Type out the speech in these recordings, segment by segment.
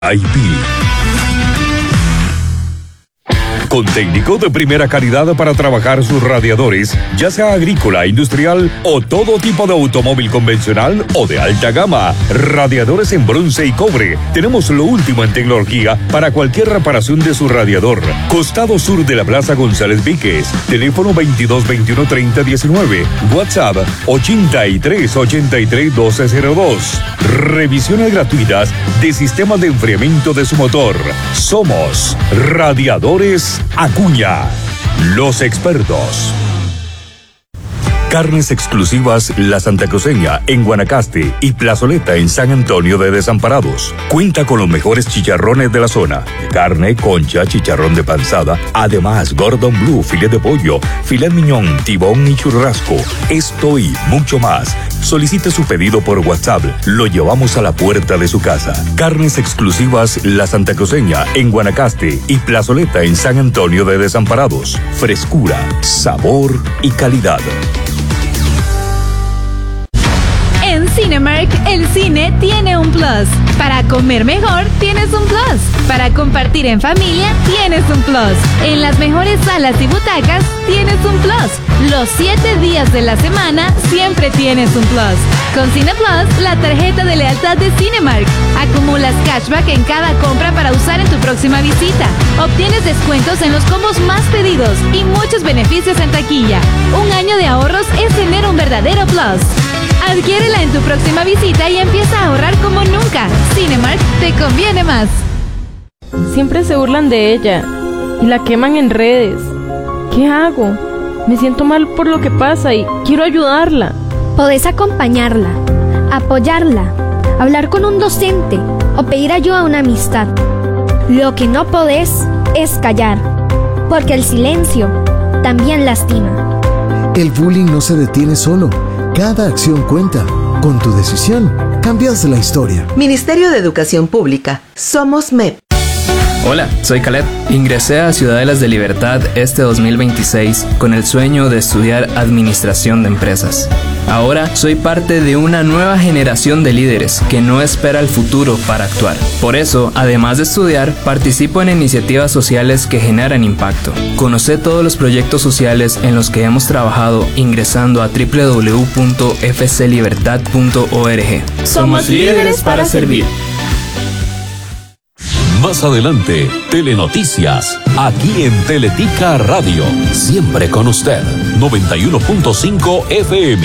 IP. Con técnicos de primera calidad para trabajar sus radiadores, ya sea agrícola, industrial o todo tipo de automóvil convencional o de alta gama. Radiadores en bronce y cobre. Tenemos lo último en tecnología para cualquier reparación de su radiador. Costado sur de la Plaza González Víquez. Teléfono 2221-3019. WhatsApp 8383-1202. Revisiones gratuitas de sistemas de enfriamiento de su motor. Somos Radiadores Acuña, los expertos. Carnes exclusivas La Santa Cruceña en Guanacaste y Plazoleta en San Antonio de Desamparados. Cuenta con los mejores chicharrones de la zona. Carne, concha, chicharrón de panzada, además Gordon Blue, filet de pollo, filet miñón, tibón y churrasco. Esto y mucho más. Solicite su pedido por WhatsApp. Lo llevamos a la puerta de su casa. Carnes exclusivas La Santa Cruceña en Guanacaste y Plazoleta en San Antonio de Desamparados. Frescura, sabor y calidad. En Cinemark, el cine tiene un plus. Para comer mejor, tienes un plus. Para compartir en familia, tienes un plus. En las mejores salas y butacas, tienes un plus. Los 7 días de la semana, siempre tienes un plus. Con Cine Plus, la tarjeta de lealtad de Cinemark. Acumulas cashback en cada compra para usar en tu próxima visita. Obtienes descuentos en los combos más pedidos y muchos beneficios en taquilla. Un año de ahorros es tener un verdadero plus. Adquiérela en tu próxima visita y empieza a ahorrar como nunca. Cinemark te conviene más. Siempre se burlan de ella y la queman en redes. ¿Qué hago? Me siento mal por lo que pasa y quiero ayudarla. Podés acompañarla, apoyarla, hablar con un docente o pedir ayuda a una amistad. Lo que no podés es callar, porque el silencio también lastima. El bullying no se detiene solo. Cada acción cuenta. Con tu decisión, cambias la historia. Ministerio de Educación Pública. Somos MEP. Hola, soy Caleb. Ingresé a Ciudadelas de Libertad este 2026 con el sueño de estudiar Administración de Empresas. Ahora soy parte de una nueva generación de líderes que no espera el futuro para actuar. Por eso, además de estudiar, participo en iniciativas sociales que generan impacto. Conoce todos los proyectos sociales en los que hemos trabajado ingresando a www.fclibertad.org. Somos líderes para servir. Más adelante, Telenoticias, aquí en Teletica Radio, siempre con usted, 91.5 FM.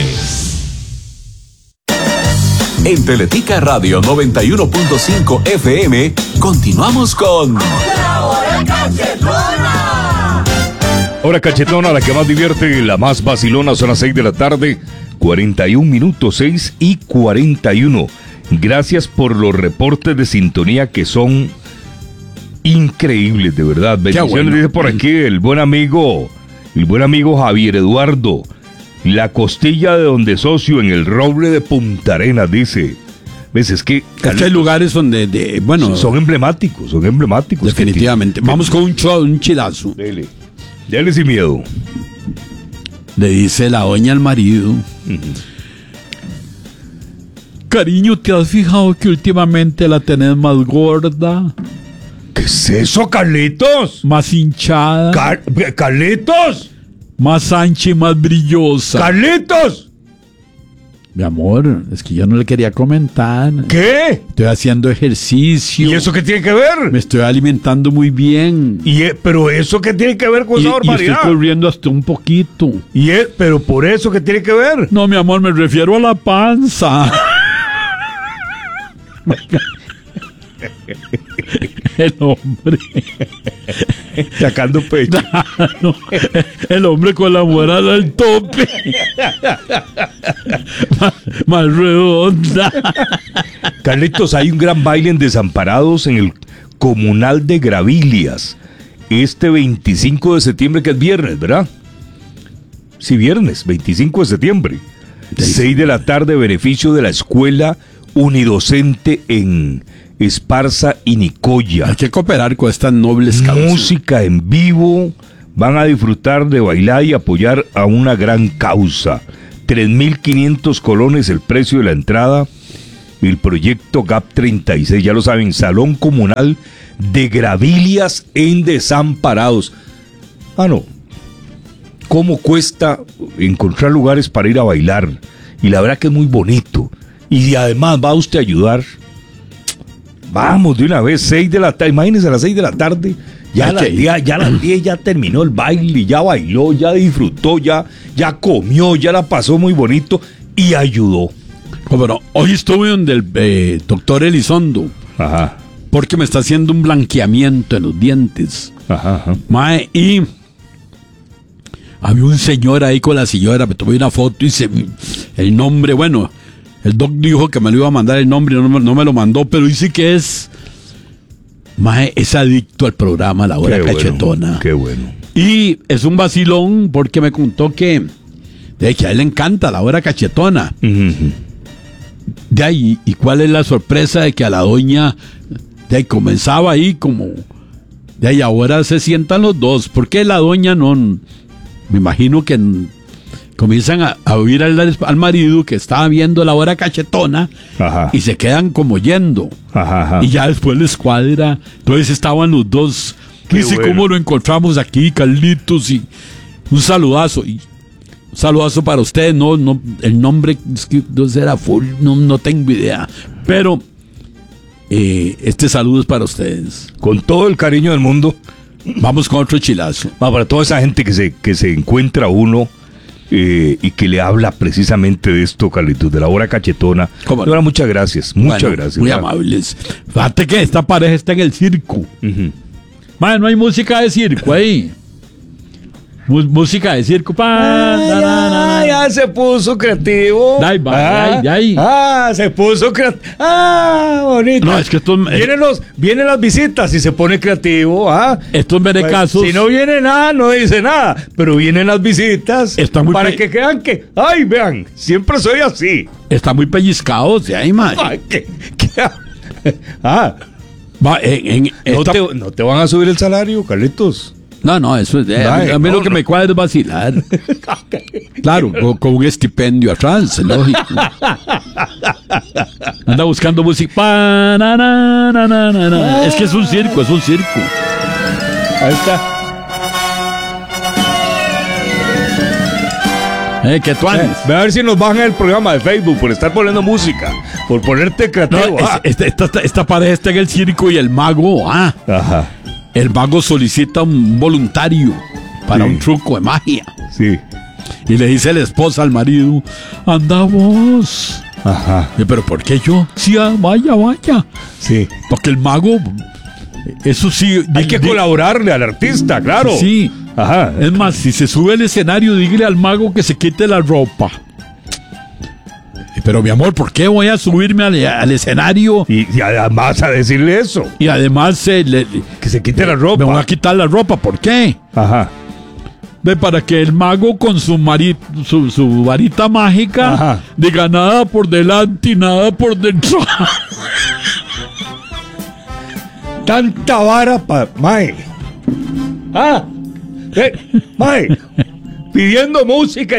En Teletica Radio 91.5 FM, continuamos con... ¡La Hora Cachetona! Hora Cachetona, la que más divierte, la más vacilona, son las 6 de la tarde, 41 minutos, 6 y 41. Gracias por los reportes de sintonía que son... increíbles, de verdad. Bendiciones, bueno. Dice por aquí el buen amigo Javier Eduardo. La costilla de donde socio en el Roble de Punta Arenas, dice. ¿Ves? Es que hay lugares donde, son emblemáticos. Definitivamente. Vamos con un chilazo. Dele sin miedo. Le dice la doña al marido. Cariño, ¿te has fijado que últimamente la tenés más gorda? ¿Qué es eso, Carlitos? Más hinchada. ¡Carlitos! Más ancha y más brillosa. ¡Carlitos! Mi amor, es que yo no le quería comentar. ¿Qué? Estoy haciendo ejercicio. ¿Y eso qué tiene que ver? Me estoy alimentando muy bien. ¿Pero eso qué tiene que ver con esa barbaridad? Y estoy corriendo hasta un poquito. ¿Pero por eso qué tiene que ver? No, mi amor, me refiero a la panza. El hombre sacando pecho. No, el hombre con la moral al tope. más redonda. Carlitos, hay un gran baile en Desamparados en el Comunal de Gravilias este 25 de septiembre, que es viernes, ¿verdad? Sí, viernes, 25 de septiembre. 6 de la tarde, beneficio de la Escuela Unidocente en Esparza y Nicoya. Hay que cooperar con estas nobles causas. Música en vivo, van a disfrutar de bailar y apoyar a una gran causa. 3.500 colones el precio de la entrada el proyecto GAP 36, ya lo saben, Salón Comunal de Gravilias en Desamparados. No, cómo cuesta encontrar lugares para ir a bailar, y la verdad que es muy bonito, y además va usted a ayudar. Vamos de una vez, 6 de la tarde, imagínense a las 6 de la tarde, ya a las 10 ya terminó el baile, ya bailó, ya disfrutó, ya comió, ya la pasó muy bonito y ayudó. Bueno, hoy estuve donde el doctor Elizondo. Ajá. Porque me está haciendo un blanqueamiento en los dientes. Ajá. Mae, y había un señor ahí con la señora, me tomé una foto y el nombre, bueno, el doc dijo que me lo iba a mandar el nombre, no me lo mandó, pero dice que es, mae, es adicto al programa La Hora Cachetona. Bueno, qué bueno. Y es un vacilón porque me contó que a él le encanta La Hora Cachetona. Uh-huh. De ahí, ¿y cuál es la sorpresa de que a la doña de ahí comenzaba ahí como de ahí ahora se sientan los dos? Porque la doña no, me imagino que comienzan a oír al marido que estaba viendo La Hora Cachetona. Ajá. Y se quedan como yendo. Ajá. Y ya después les cuadra. Entonces estaban los dos. Dice, bueno, ¿cómo lo encontramos aquí, Carlitos? Y un saludazo. Y un saludazo para ustedes. No, el nombre es que no será full, no tengo idea. Pero este saludo es para ustedes. Con todo el cariño del mundo. Vamos con otro chilazo. Para toda esa gente que se encuentra uno y que le habla precisamente de esto, Carlitos, de La Hora Cachetona. Ahora, muchas gracias, gracias. Muy amables. Fíjate que esta pareja está en el circo. Uh-huh. Man, no hay música de circo ahí. Música de circo. Ya se puso creativo. Se puso creativo. Bonito. No, es que vienen las visitas y se pone creativo. Estos merecazos. Si no viene nada, no dice nada. Pero vienen las visitas para que crean que, vean, siempre soy así. Están muy pellizcados de ahí, man. ¿No te van a subir el salario, Carlitos? No, eso es. A mí lo que me cuadra es vacilar. Claro, con un estipendio atrás, lógico. Anda buscando música. Es que es un circo. Ahí está. ¿Qué tú haces? Ve a ver si nos bajan el programa de Facebook por estar poniendo música, por ponerte creativo. Esta pareja está en el circo y el mago. Ajá. El mago solicita un voluntario para un truco de magia. Sí. Y le dice la esposa al marido, anda vos. Ajá. ¿Pero por qué yo? Sí, vaya. Sí. Porque el mago, eso sí. Hay que colaborarle al artista, claro. Sí. Ajá. Es más, si se sube al escenario, dígale al mago que se quite la ropa. Pero mi amor, ¿por qué voy a subirme al escenario? Y además a decirle eso. Y además que se quite la ropa. Me voy a quitar la ropa, ¿por qué? Ajá. Para que el mago con su varita mágica, ajá, diga nada por delante y nada por dentro. Tanta vara Mae. Mae. Pidiendo música.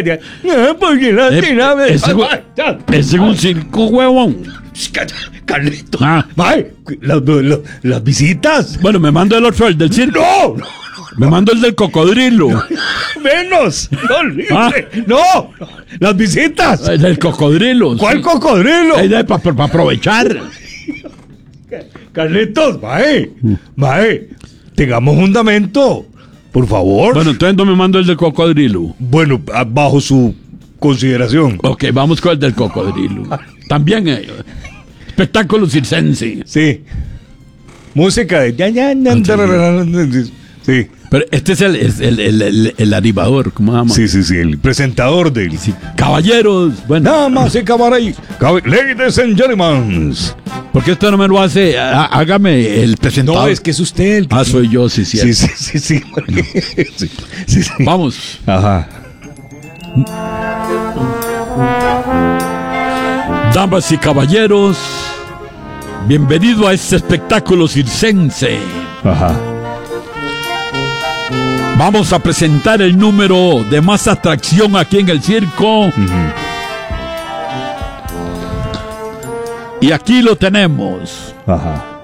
Es un circo, huevón. Carlitos. Las visitas. Bueno, me mando el otro, el del circo. No. Me mando el del cocodrilo. Menos. No. Las visitas. El del cocodrilo. ¿Cuál cocodrilo? Para aprovechar. Carlitos, Mae. Tengamos fundamento. Por favor. Bueno, entonces no me mando el del cocodrilo. Bueno, bajo su consideración. Ok, vamos con el del cocodrilo. También espectáculo circense. Sí. Música de... Sí. Pero este es el animador, ¿cómo se llama? Sí, el presentador del... Sí. Caballeros, bueno. Damas y caballeros. Ladies and gentlemen. ¿Por qué usted no me lo hace? Hágame el presentador. No, es que es usted el que... soy yo, sí. Sí. Vamos. Ajá. Damas y caballeros, bienvenido a este espectáculo circense. Ajá. Vamos a presentar el número de más atracción aquí en el circo. Y aquí lo tenemos. Ajá.